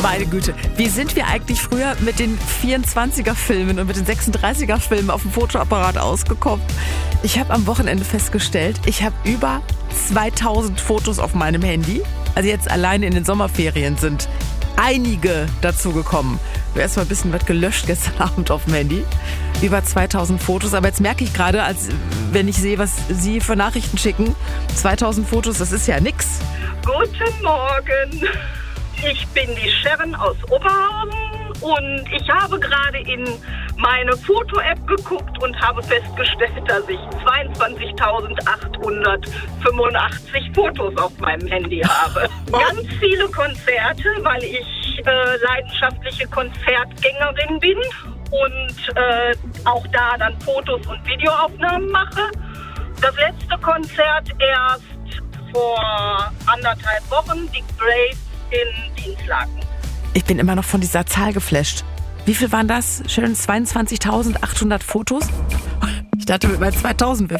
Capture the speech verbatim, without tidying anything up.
Meine Güte, wie sind wir eigentlich früher mit den vierundzwanziger-Filmen und mit den sechsunddreißiger-Filmen auf dem Fotoapparat ausgekommen? Ich habe am Wochenende festgestellt, ich habe über zweitausend Fotos auf meinem Handy. Also jetzt alleine in den Sommerferien sind einige dazu gekommen. Ich habe erst mal ein bisschen was gelöscht gestern Abend auf dem Handy. Über zweitausend Fotos. Aber jetzt merke ich gerade, als wenn ich sehe, was Sie für Nachrichten schicken, zweitausend Fotos, das ist ja nix. Guten Morgen. Ich bin die Sharon aus Oberhausen und ich habe gerade in meine Foto-App geguckt und habe festgestellt, dass ich zweiundzwanzigtausendachthundertfünfundachtzig Fotos auf meinem Handy habe. Ganz viele Konzerte, weil ich äh, leidenschaftliche Konzertgängerin bin und äh, auch da dann Fotos und Videoaufnahmen mache. Das letzte Konzert erst vor anderthalb Wochen, Dick Brace in Dienstlaken. Ich bin immer noch von dieser Zahl geflasht. Wie viel waren das? Schön zweiundzwanzigtausendachthundert Fotos? Ich dachte, mit meinen zweitausend wäre